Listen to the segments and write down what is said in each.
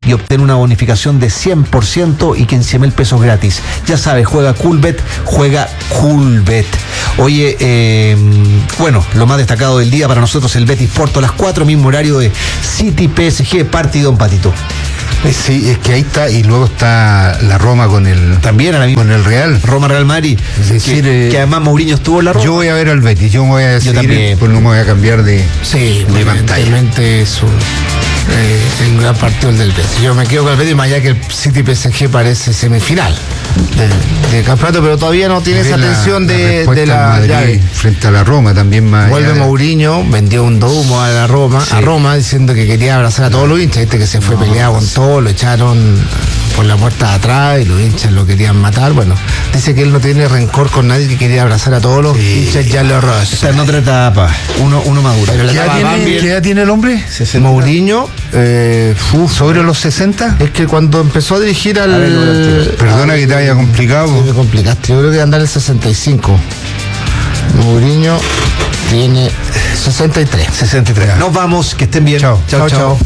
y obtén una bonificación de 100% y 15.000 pesos gratis. Ya sabes, juega Coolbet, juega Coolbet. Oye, bueno, lo más destacado del día para nosotros, el Betis Porto a las 4, mismo horario de City PSG, partido en Patito. Sí, es que ahí está, y luego está la Roma con el... También a la misma, con el Real. Roma-Real Madrid, es decir, que además Mourinho estuvo en la Roma. Yo voy a ver al Betis, yo me voy a seguir, también. pues no me voy a cambiar de pantalla. Evidentemente es un gran partido el del Betis. Yo me quedo con el Betis, más allá que el City PSG parece semifinal de campeonato, pero todavía no tiene esa tensión de la Madrid frente a la Roma también más. Vuelve Mourinho, vendió un humo a la Roma, sí, a Roma, diciendo que quería abrazar a todos los hinchas, que se fue peleado con todo, lo echaron por la puerta de atrás y los hinchas lo querían matar. Bueno, dice que él no tiene rencor con nadie, que quería abrazar a todos los hinchas. Ya lo arroz. Está en otra etapa, uno maduro. ¿Qué edad tiene el hombre? 60. Mourinho, ¿sobre los 60? es que cuando empezó a dirigir al... Perdona que te haya complicado. Sí, me complicaste, yo creo que andar el 65. Mourinho tiene 63. 63. Nos vamos, que estén bien. Chao. Chao.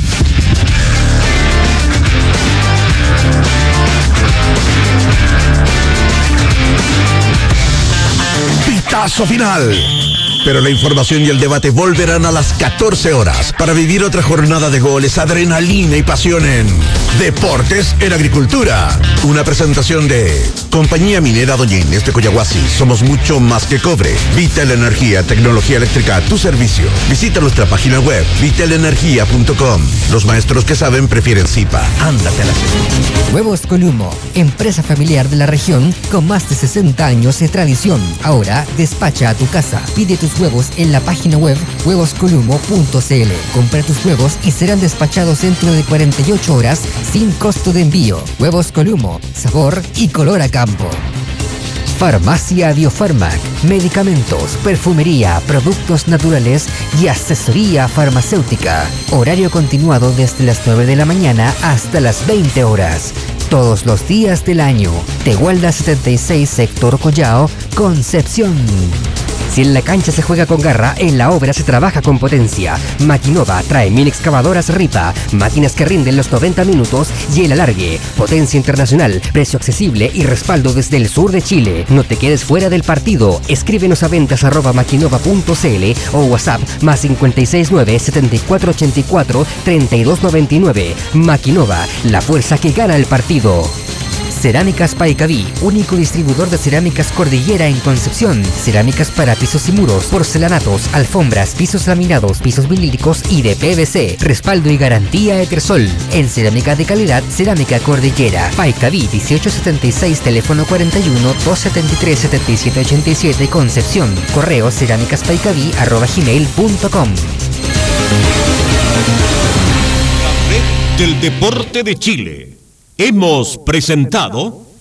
Pitazo final. Pero la información y el debate volverán a las 14 horas para vivir otra jornada de goles, adrenalina y pasión en Deportes en Agricultura. Una presentación de Compañía Minera Doña Inés de Coyahuasi. Somos mucho más que cobre. Vital Energía, tecnología eléctrica a tu servicio. Visita nuestra página web, vitalenergia.com. Los maestros que saben prefieren Zipa. Ándate a la gente. Huevos Columo, empresa familiar de la región con más de 60 años de tradición. Ahora despacha a tu casa. Pide tus huevos en la página web huevoscolumo.cl. Compra tus huevos y serán despachados dentro de 48 horas sin costo de envío. Huevos Columo, sabor y color a campo. Farmacia Biofarmac, medicamentos, perfumería, productos naturales y asesoría farmacéutica. Horario continuado desde las 9 de la mañana hasta las 20 horas. Todos los días del año. Tehuelda 76, sector Collao, Concepción. Si en la cancha se juega con garra, en la obra se trabaja con potencia. Maquinova trae 1000 excavadoras Ripa, máquinas que rinden los 90 minutos y el alargue. Potencia internacional, precio accesible y respaldo desde el sur de Chile. No te quedes fuera del partido. Escríbenos a ventas@maquinova.cl o WhatsApp +569 7484 3299. Maquinova, la fuerza que gana el partido. Cerámicas Paicaví, único distribuidor de cerámicas Cordillera en Concepción. Cerámicas para pisos y muros, porcelanatos, alfombras, pisos laminados, pisos vinílicos y de PVC. Respaldo y garantía Etersol. En cerámica de calidad, Cerámica Cordillera. Paicaví 1876, teléfono 41 273 7787, Concepción. Correo cerámicaspaicaví@gmail.com. La red del deporte de Chile. Hemos presentado